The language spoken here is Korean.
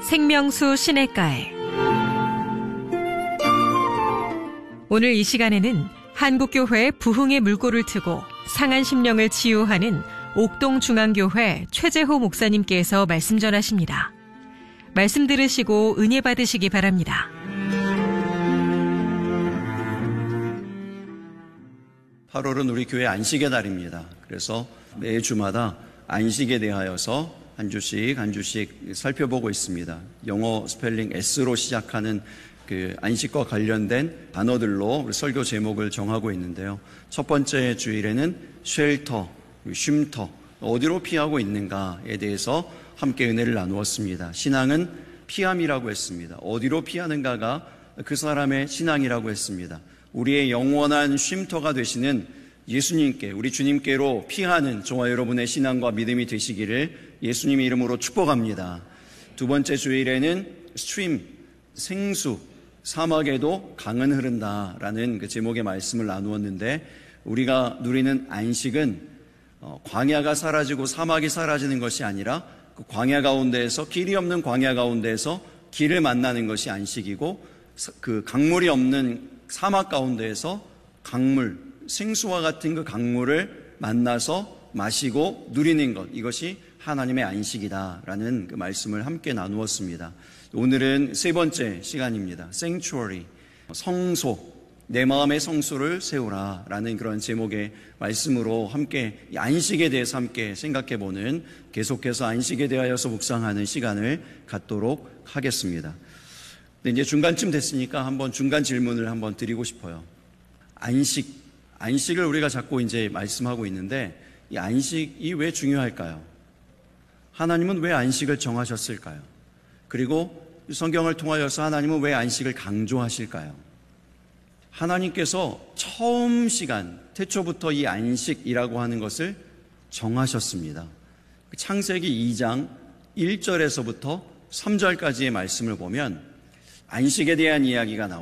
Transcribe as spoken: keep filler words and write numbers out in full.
생명수 시냇가에. 오늘 이 시간에는 한국교회 부흥의 물꼬를 트고 상한 심령을 치유하는 옥동중앙교회 최재호 목사님께서 말씀 전하십니다. 말씀 들으시고 은혜 받으시기 바랍니다. 팔월은 우리 교회 안식의 달입니다. 그래서 매주마다 안식에 대하여서 한 주씩 한 주씩 살펴보고 있습니다. 영어 스펠링 S로 시작하는 그 안식과 관련된 단어들로 우리 설교 제목을 정하고 있는데요. 첫 번째 주일에는 쉘터, 쉼터, 어디로 피하고 있는가에 대해서 함께 은혜를 나누었습니다. 신앙은 피함이라고 했습니다. 어디로 피하는가가 그 사람의 신앙이라고 했습니다. 우리의 영원한 쉼터가 되시는 예수님께, 우리 주님께로 피하는 저와 여러분의 신앙과 믿음이 되시기를 예수님의 이름으로 축복합니다. 두 번째 주일에는 스트림, 생수, 사막에도 강은 흐른다라는 그 제목의 말씀을 나누었는데, 우리가 누리는 안식은 광야가 사라지고 사막이 사라지는 것이 아니라 그 광야 가운데에서, 길이 없는 광야 가운데에서 길을 만나는 것이 안식이고, 그 강물이 없는 사막 가운데에서 강물, 생수와 같은 그 강물을 만나서 마시고 누리는 것, 이것이 하나님의 안식이다라는 그 말씀을 함께 나누었습니다. 오늘은 세 번째 시간입니다. Sanctuary, 성소, 내 마음의 성소를 세우라 라는 그런 제목의 말씀으로 함께 안식에 대해서 함께 생각해보는, 계속해서 안식에 대하여서 묵상하는 시간을 갖도록 하겠습니다. 근데 이제 중간쯤 됐으니까 한번 중간 질문을 한번 드리고 싶어요. 안식, 안식을 우리가 자꾸 이제 말씀하고 있는데, 이 안식이 왜 중요할까요? 하나님은 왜 안식을 정하셨을까요? 그리고 성경을 통하여서 하나님은 왜 안식을 강조하실까요? 하나님께서 처음 시간, 태초부터 이 안식이라고 하는 것을 정하셨습니다. 창세기 이 장 일 절에서부터 삼 절까지의 말씀을 보면 안식에 대한 이야기가 나옵니다.